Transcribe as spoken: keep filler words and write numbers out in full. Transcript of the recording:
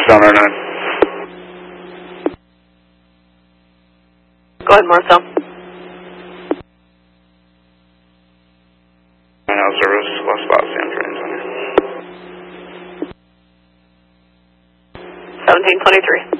Marcel nine nine. Go ahead, Marcel. nine oh service, West Boston, trains on here. seventeen twenty-three.